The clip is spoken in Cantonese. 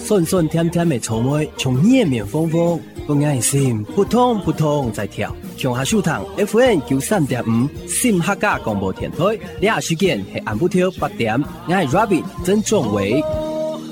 酸酸甜甜的草莓，从叶面丰丰，我爱心扑通扑通在跳。强下收听 FM93.5 新客家广播电台，你下时间系暗晡8点，我系 Robin 曾仲伟。